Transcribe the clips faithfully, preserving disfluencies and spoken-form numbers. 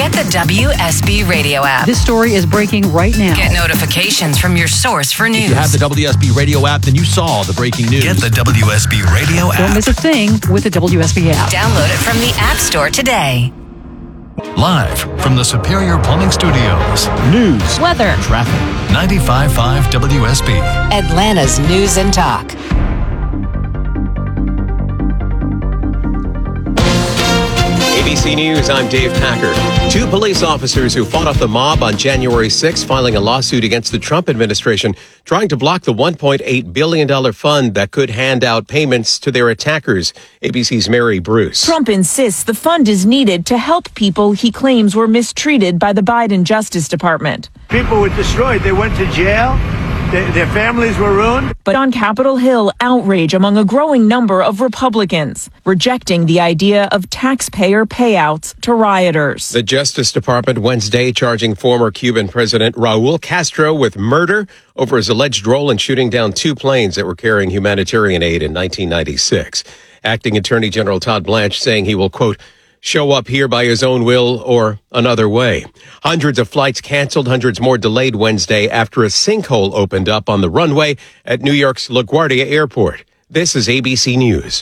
Get the W S B Radio app. This story is breaking right now. Get notifications from your source for news. If you have the W S B Radio app, then you saw the breaking news. Get the W S B Radio app. Don't miss a thing with the W S B app. Download it from the App Store today. Live from the Superior Plumbing Studios. News, weather, traffic. ninety-five point five W S B. Atlanta's News and Talk. A B C News, I'm Dave Packer. Two police officers who fought off the mob on January sixth filing a lawsuit against the Trump administration, trying to block the one point eight billion dollars fund that could hand out payments to their attackers. A B C's Mary Bruce. Trump insists the fund is needed to help people he claims were mistreated by the Biden Justice Department. People were destroyed. They went to jail. Their, their families were ruined. But on Capitol Hill, outrage among a growing number of Republicans, rejecting the idea of taxpayer payouts to rioters. The Justice Department Wednesday charging former Cuban President Raul Castro with murder over his alleged role in shooting down two planes that were carrying humanitarian aid in nineteen ninety-six. Acting Attorney General Todd Blanche saying he will, quote, show up here by his own will or another way. Hundreds of flights canceled, hundreds more delayed Wednesday after a sinkhole opened up on the runway at New York's LaGuardia Airport. This is A B C News.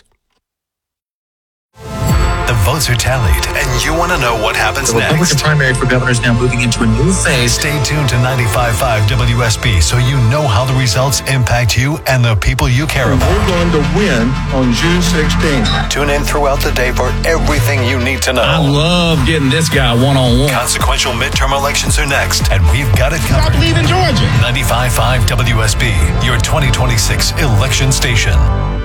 The votes are tallied, and you want to know what happens the Republican next. primary for governor is now moving into a new phase. Stay tuned to ninety-five point five W S B so you know how the results impact you and the people you care about. We're going to win on June sixteenth. Tune in throughout the day for everything you need to know. I love getting this guy one-on-one. Consequential midterm elections are next, and we've got it covered. I believe in Georgia. ninety-five point five W S B, your twenty twenty-six election station.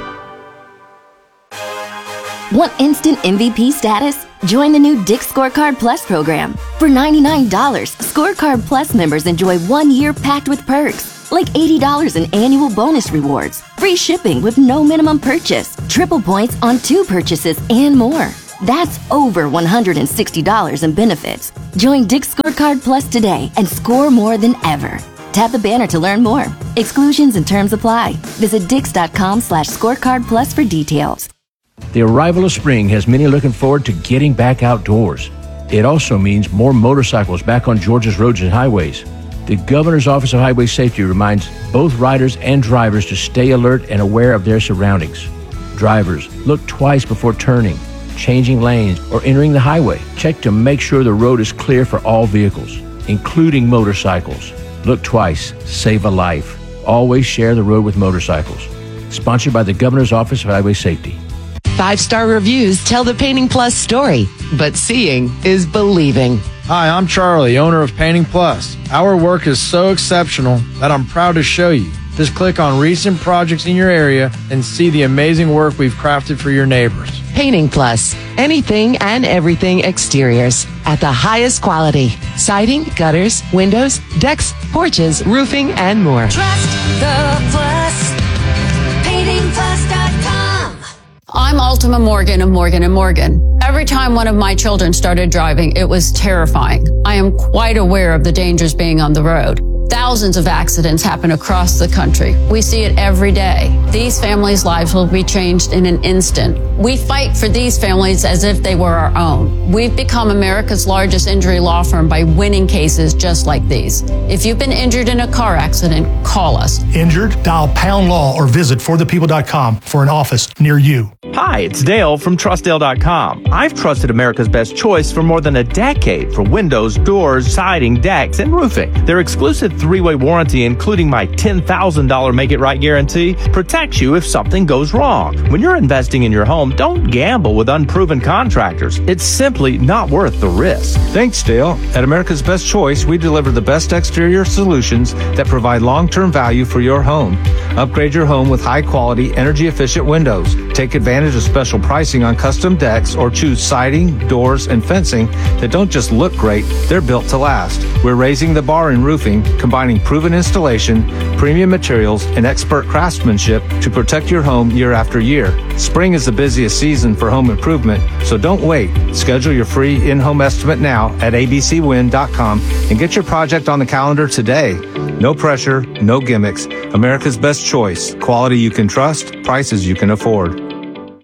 Want instant M V P status? Join the new Dick's Scorecard Plus program. For ninety-nine dollars, Scorecard Plus members enjoy one year packed with perks, like eighty dollars in annual bonus rewards, free shipping with no minimum purchase, triple points on two purchases, and more. That's over one hundred sixty dollars in benefits. Join Dick's Scorecard Plus today and score more than ever. Tap the banner to learn more. Exclusions and terms apply. Visit dix.com slash scorecard plus for details. The arrival of spring has many looking forward to getting back outdoors. It also means more motorcycles back on Georgia's roads and highways. The Governor's Office of Highway Safety reminds both riders and drivers to stay alert and aware of their surroundings. Drivers, look twice before turning, changing lanes, or entering the highway. Check to make sure the road is clear for all vehicles, including motorcycles. Look twice, save a life. Always share the road with motorcycles. Sponsored by the Governor's Office of Highway Safety. Five-star reviews tell the Painting Plus story, but seeing is believing. Hi, I'm Charlie, owner of Painting Plus. Our work is so exceptional that I'm proud to show you. Just click on recent projects in your area and see the amazing work we've crafted for your neighbors. Painting Plus, anything and everything exteriors at the highest quality. Siding, gutters, windows, decks, porches, roofing, and more. Trust the Plus. painting plus dot com. I'm Ultima Morgan of Morgan and Morgan. Every time one of my children started driving, it was terrifying. I am quite aware of the dangers being on the road. Thousands of accidents happen across the country. We see it every day. These families' lives will be changed in an instant. We fight for these families as if they were our own. We've become America's largest injury law firm by winning cases just like these. If you've been injured in a car accident, call us. Injured? Dial pound law or visit for the people dot com for an office near you. Hi, it's Dale from trust dale dot com. I've trusted America's Best Choice for more than a decade for windows, doors, siding, decks, and roofing. Their exclusive three-way warranty, including my ten thousand dollars Make It Right guarantee, protects you if something goes wrong. When you're investing in your home, don't gamble with unproven contractors. It's simply not worth the risk. Thanks, Dale. At America's Best Choice, we deliver the best exterior solutions that provide long-term value for your home. Upgrade your home with high-quality, energy-efficient windows. Take advantage of special pricing on custom decks or choose siding, doors, and fencing that don't just look great, they're built to last. We're raising the bar in roofing, combining proven installation, premium materials, and expert craftsmanship to protect your home year after year. Spring is the busiest season for home improvement, so don't wait. Schedule your free in-home estimate now at a b c win dot com and get your project on the calendar today. No pressure, no gimmicks. America's Best Choice. Quality you can trust, prices you can afford.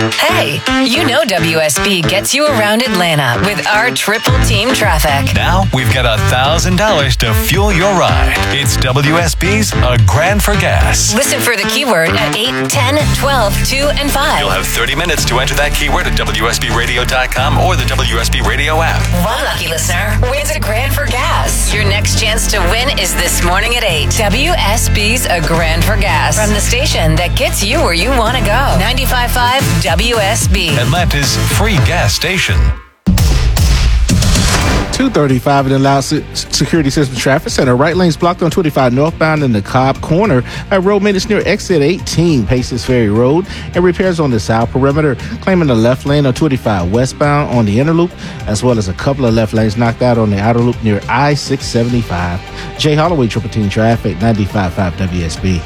Hey, you know W S B gets you around Atlanta with our triple team traffic. Now we've got one thousand dollars to fuel your ride. It's W S B's A Grand for Gas. Listen for the keyword at eight, ten, twelve, two, and five. You'll have thirty minutes to enter that keyword at W S B radio dot com or the W S B Radio app. One lucky listener wins a grand for gas. Your next chance to win is this morning at eight. W S B's A Grand for Gas. From the station that gets you where you want to go. ninety-five point five W S B. Atlanta's free gas station. two thirty-five in the loud security system traffic center. Right lanes blocked on twenty-five northbound in the Cobb corner. At road maintenance near exit eighteen, Paces Ferry Road. And repairs on the south perimeter, claiming the left lane on twenty-five westbound on the inner loop, as well as a couple of left lanes knocked out on the outer loop near I six seventy-five. Jay Holloway, Triple Team Traffic, ninety-five point five W S B.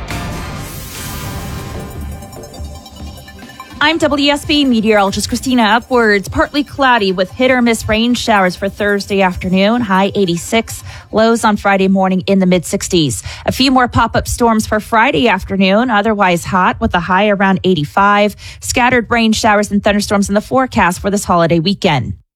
I'm W S B meteorologist Christina Upwards. Partly cloudy with hit or miss rain showers for Thursday afternoon. High eighty-six. Lows on Friday morning in the mid sixties. A few more pop-up storms for Friday afternoon. Otherwise hot with a high around eighty-five. Scattered rain showers and thunderstorms in the forecast for this holiday weekend.